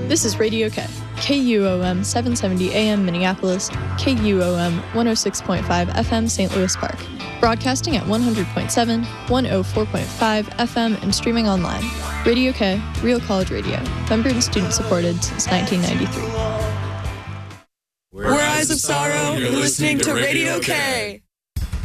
This is Radio K, KUOM 770 AM Minneapolis, KUOM 106.5 FM St. Louis Park, broadcasting at 100.7, 104.5 FM, and streaming online. Radio K, Real College Radio, member and student supported since 1993. We're Eyes of Sorrow, you're listening to Radio K.